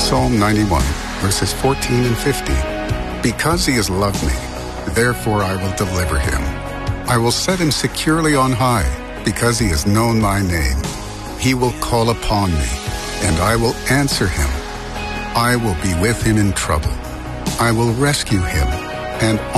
Psalm 91, verses 14 and 15. Because he has loved me, therefore I will deliver him. I will set him securely on high, because he has known my name. He will call upon me, and I will answer him. I will be with him in trouble. I will rescue him and